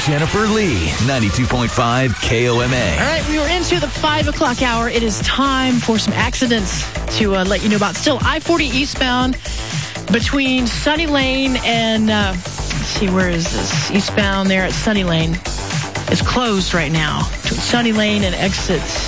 Jennifer Lee, 92.5 KOMA. All right, we are into the 5 o'clock hour. It is time for some accidents to let you know about. Still, I-40 eastbound between Sunny Lane and, let's see, where is this? Eastbound there at Sunny Lane. It's closed right now. Between Sunny Lane and exits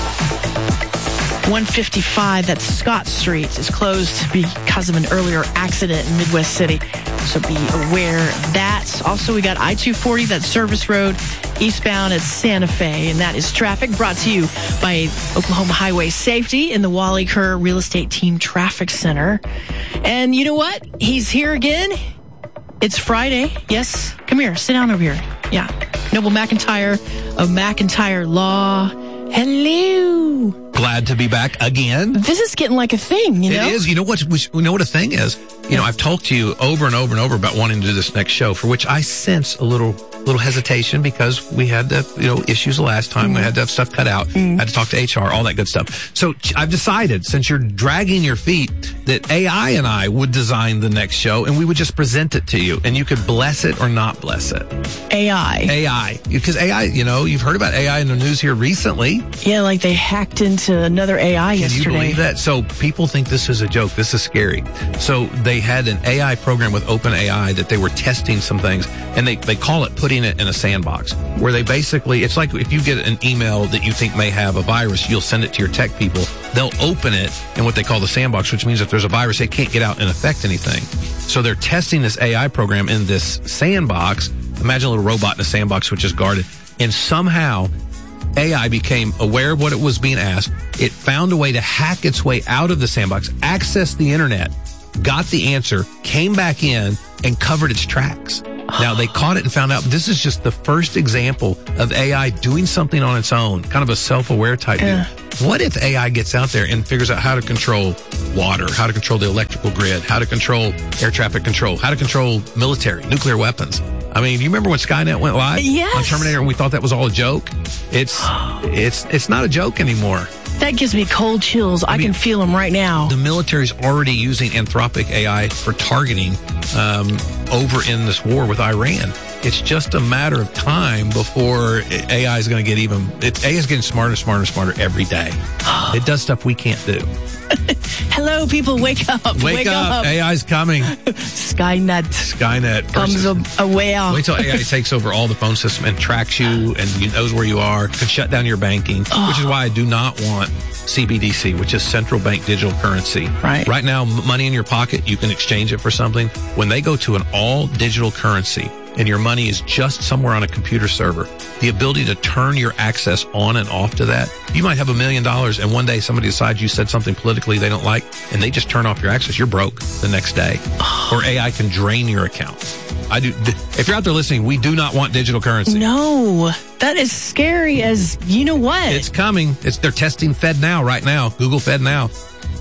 155, that's Scott Street, is closed because of an earlier accident in Midwest City. So be aware of that. Also, we got I-240, that service road eastbound at Santa Fe. And that is traffic brought to you by Oklahoma Highway Safety in the Wally Kerr Real Estate Team Traffic Center. And you know what? He's here again. It's Friday. Yes. Come here. Sit down over here. Yeah. Noble McIntyre of McIntyre Law. Hello. Glad to be back again. This is getting like a thing, you know? It is. You know what a thing is? You know, I've talked to you over and over and over about wanting to do this next show, for which I sense a little hesitation because we had issues the last time. We had to have stuff cut out. Had to talk to HR, all that good stuff. So I've decided, since you're dragging your feet, that AI and I would design the next show and we would just present it to you and you could bless it or not bless it. AI. Because AI, you've heard about AI in the news here recently. Yeah, like they hacked into another AI yesterday. Can you believe that? So people think this is a joke. This is scary. So they had an AI program with OpenAI that they were testing some things, and they call it putting it in a sandbox, where they basically, it's like if you get an email that you think may have a virus, you'll send it to your tech people. They'll open it in what they call the sandbox, which means if there's a virus, it can't get out and affect anything. So they're testing this AI program in this sandbox. Imagine a little robot in a sandbox which is guarded. And somehow AI became aware of what it was being asked. It found a way to hack its way out of the sandbox, access the internet, got the answer, came back in, and covered its tracks. Now, they caught it and found out this is just the first example of AI doing something on its own, kind of a self-aware type deal. What if AI gets out there and figures out how to control water, how to control the electrical grid, how to control air traffic control, how to control military, nuclear weapons? I mean, do you remember when Skynet went live on Terminator and we thought that was all a joke? It's not a joke anymore. That gives me cold chills. I can feel them right now. The military's already using Anthropic AI for targeting over in this war with Iran. It's just a matter of time before AI is going to get AI is getting smarter every day. It does stuff we can't do. Hello, people, wake up. Wake up. AI's coming. Skynet. Comes aware. Wait till AI takes over all the phone system and tracks you and knows where you are, can shut down your banking, which is why I do not want CBDC, which is central bank digital currency. Right now, money in your pocket, you can exchange it for something. When they go to an all digital currency and your money is just somewhere on a computer server, the ability to turn your access on and off to that, you might have $1 million and one day somebody decides you said something politically they don't like and they just turn off your access. You're broke the next day. Or AI can drain your account. If you're out there listening, we do not want digital currency. No, that is scary as you know what. It's coming. They're testing FedNow right now. Google FedNow.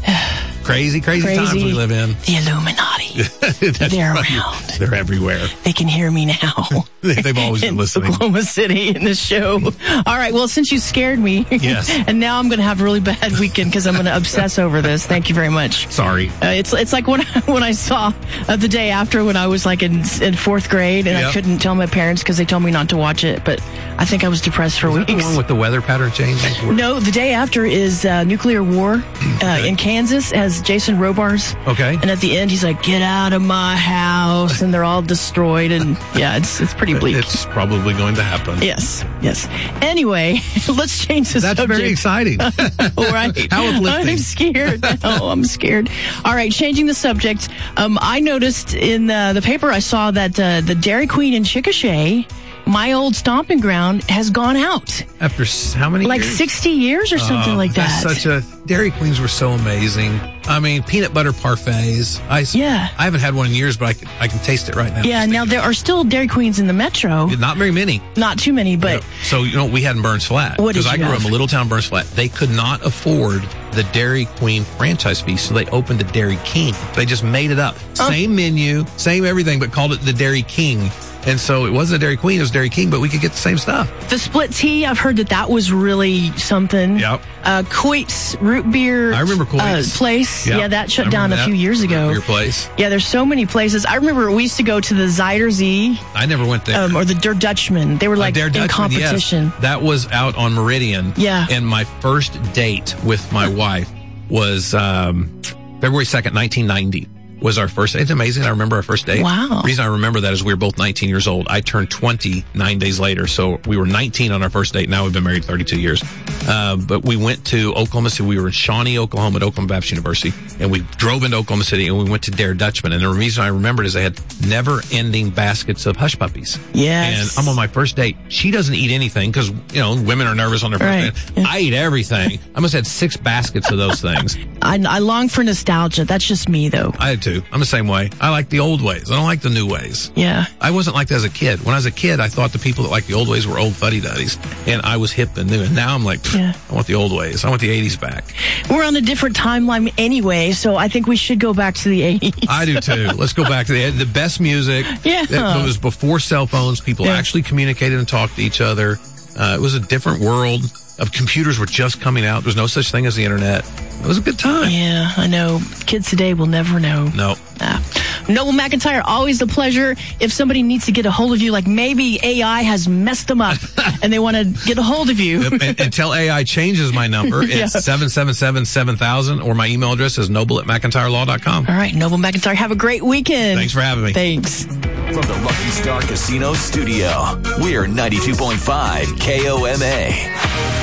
Crazy times we live in. The Illuminati. They're around. They're everywhere. They can hear me now. They've always been listening. Oklahoma City in the show. All right. Well, since you scared me. Yes. And now I'm going to have a really bad weekend because I'm going to obsess over this. Thank you very much. Sorry. It's like when I saw the day after when I was like in fourth grade and I couldn't tell my parents because they told me not to watch it. But I think I was depressed for weeks. Is that the one with the weather pattern changing? No, the day after is nuclear war in Kansas as Jason Robards. Okay. And at the end, he's like, "Get out of my house," and they're all destroyed. And yeah, it's pretty bleak. It's probably going to happen. Yes. Anyway, let's change the subject. That's very exciting. All right. How uplifting. I'm scared. I'm scared. All right, changing the subject. I noticed in the paper, I saw that the Dairy Queen in Chickasha, my old stomping ground, has gone out. After how many years? Like 60 years or something like that. Dairy Queens were so amazing. I mean, peanut butter parfaits. I haven't had one in years, but I can taste it right now. Yeah, now there are still Dairy Queens in the metro. Not very many. Not too many, but... So, we had in Burns Flat. Because I grew up in a little town, Burns Flat. They could not afford the Dairy Queen franchise fee, so they opened the Dairy King. They just made it up. Same menu, same everything, but called it the Dairy King. And so it wasn't a Dairy Queen, it was Dairy King, but we could get the same stuff. The split tea, I've heard that was really something. Yep. Coit's root beer. I remember Coit's place. Yep. Yeah, that shut down a few years ago. Root beer place. Yeah, there's so many places. I remember we used to go to the Zider Z. I never went there. Or the Der Dutchman. They were like in competition. Yes. That was out on Meridian. Yeah. And my first date with my wife was February 2nd, 1990. Was our first. It's amazing. I remember our first date. Wow. The reason I remember that is we were both 19 years old. I turned 20 9 days later. So we were 19 on our first date. Now we've been married 32 years. But we went to Oklahoma City. We were in Shawnee, Oklahoma at Oklahoma Baptist University. And we drove into Oklahoma City and we went to Der Dutchman. And the reason I remembered is they had never ending baskets of hush puppies. Yes. And I'm on my first date. She doesn't eat anything because, women are nervous on their first date. Yeah. I eat everything. I must have had 6 baskets of those things. I long for nostalgia. That's just me though. I do too. I'm the same way. I like the old ways. I don't like the new ways. Yeah. I wasn't like that as a kid. When I was a kid, I thought the people that liked the old ways were old fuddy-duddies. And I was hip and new. And now I'm like, I want the old ways. I want the 80s back. We're on a different timeline anyway, so I think we should go back to the 80s. I do too. Let's go back to the best music. Yeah. It was before cell phones. People actually communicated and talked to each other. It was a different world. Computers were just coming out. There was no such thing as the internet. It was a good time. Yeah, I know. Kids today will never know. No. Noble McIntyre, always a pleasure. If somebody needs to get a hold of you, like maybe AI has messed them up and they want to get a hold of you. Until AI changes my number, it's 777-7000 or my email address is noble@mcintyre.law.com. All right, Noble McIntyre, have a great weekend. Thanks for having me. Thanks. From the Lucky Star Casino studio, we're 92.5 KOMA.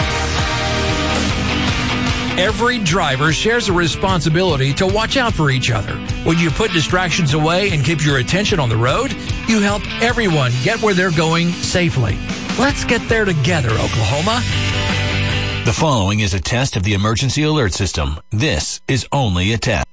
Every driver shares a responsibility to watch out for each other. When you put distractions away and keep your attention on the road, you help everyone get where they're going safely. Let's get there together, Oklahoma. The following is a test of the emergency alert system. This is only a test.